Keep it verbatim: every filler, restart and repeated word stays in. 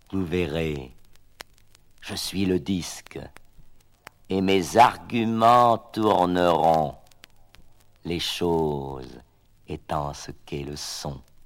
Vous verrez, je suis le disque, et mes arguments tourneront, les choses étant ce qu'est le son.